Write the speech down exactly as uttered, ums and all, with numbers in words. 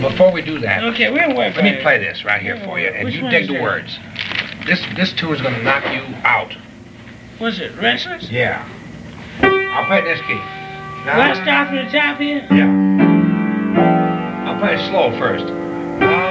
before we do that, Okay, we'll work. let me play this right here for you, and Which you one dig is the that? words. This this tune is gonna knock you out. What's it? Restless? Yeah. I'll play this key. Now, Let's start from the top here. yeah. I'll play it slow first.